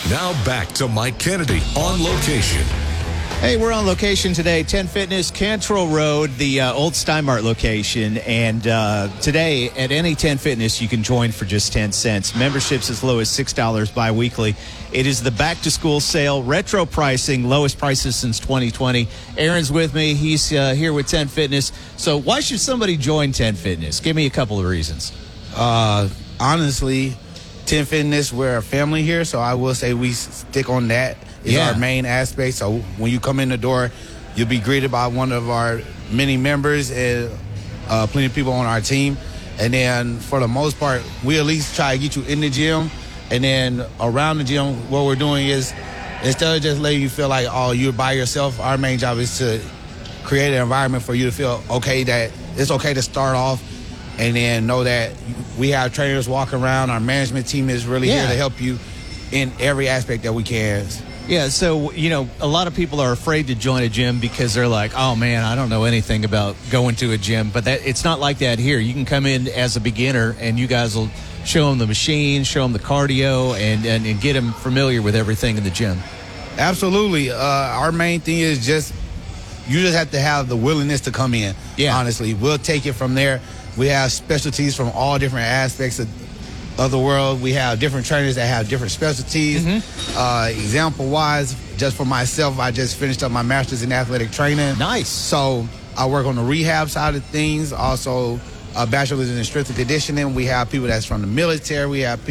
Now back to Mike Kennedy on location. Hey, we're on location today, 10 Fitness, Cantrell Road, the old Steinmart location. And today, at any 10 Fitness, you can join for just 10 cents. Memberships as low as $6 bi-weekly. It is the back-to-school sale, retro pricing, lowest prices since 2020. Aaron's with me. He's here with 10 Fitness. So why should somebody join 10 Fitness? Give me a couple of reasons. Honestly, 10 Fitness, we're a family here, so I will say we stick on that. It's our main aspect. So when you come in the door, you'll be greeted by one of our many members and plenty of people on our team. And then for the most part, we at least try to get you in the gym. And then around the gym, what we're doing is instead of just letting you feel like, oh, you're by yourself, our main job is to create an environment for you to feel okay, that it's okay to start off and then know that we have trainers walking around. Our management team is really here to help you in every aspect that we can. Yeah, so, you know, a lot of people are afraid to join a gym because they're like, oh, man, I don't know anything about going to a gym. But it's not like that here. You can come in as a beginner, and you guys will show them the machine, show them the cardio, and get them familiar with everything in the gym. Absolutely. Our main thing is you just have to have the willingness to come in, honestly. We'll take it from there. We have specialties from all different aspects of the world. We have different trainers that have different specialties. Example-wise, just for myself, I just finished up my master's in athletic training. Nice. So I work on the rehab side of things. Also, a bachelor's in strength and conditioning. We have people that's from the military. We have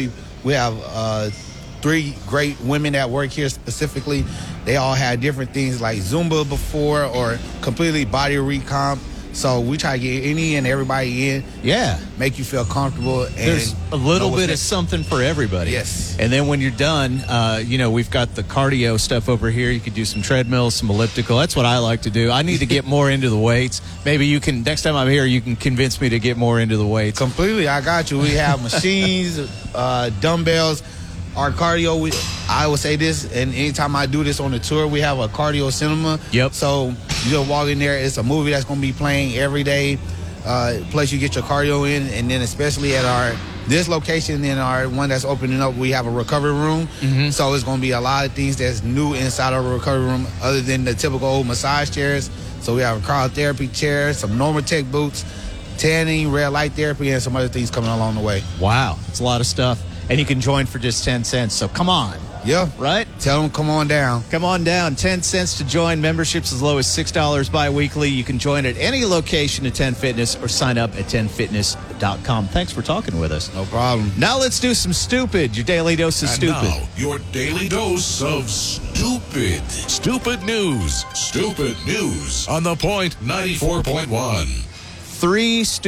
3 great women that work here specifically. They all had different things like Zumba before or completely body recomp. So we try to get any and everybody in. Yeah. Make you feel comfortable. And there's a little bit of something for everybody. Yes. And then when you're done, we've got the cardio stuff over here. You could do some treadmill, some elliptical. That's what I like to do. I need to get more into the weights. Maybe you can, next time I'm here, you can convince me to get more into the weights. Completely. I got you. We have machines, dumbbells. Our cardio, I will say this, and anytime I do this on the tour, we have a cardio cinema. Yep. So you just walk in there, it's a movie that's going to be playing every day. Plus you get your cardio in, and then especially at this location and our one that's opening up, we have a recovery room. So it's going to be a lot of things that's new inside our recovery room other than the typical old massage chairs. So we have a cryotherapy chair, some Normatec boots, tanning, red light therapy, and some other things coming along the way. Wow. It's a lot of stuff. And you can join for just 10 cents. So come on. Yeah. Right? Tell them come on down. Come on down. 10 cents to join. Memberships as low as $6 bi-weekly. You can join at any location at 10 Fitness or sign up at 10fitness.com. Thanks for talking with us. No problem. Now let's do some stupid. Your daily dose of stupid. Now, your daily dose of stupid. Stupid news. Stupid news on The Point 94.1. 3 stupid